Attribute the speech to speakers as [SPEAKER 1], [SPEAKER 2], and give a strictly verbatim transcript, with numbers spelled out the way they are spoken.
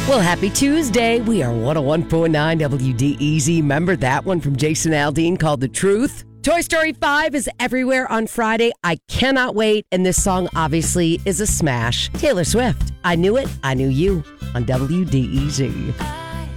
[SPEAKER 1] Well, happy Tuesday. We are one oh one point nine W D E Z. Remember that one from Jason Aldean called The Truth? Toy Story five is everywhere on Friday. I cannot wait. And this song obviously is a smash. Taylor Swift, I Knew It, I Knew You on W D E Z.